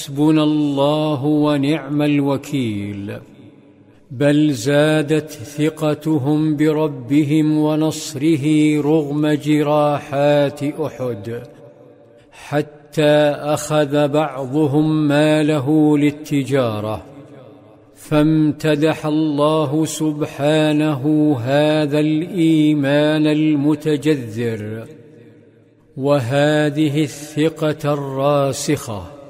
حسبنا الله ونعم الوكيل. بل زادت ثقتهم بربهم ونصره رغم جراحات أحد، حتى أخذ بعضهم ماله للتجارة. فامتدح الله سبحانه هذا الإيمان المتجذر وهذه الثقة الراسخة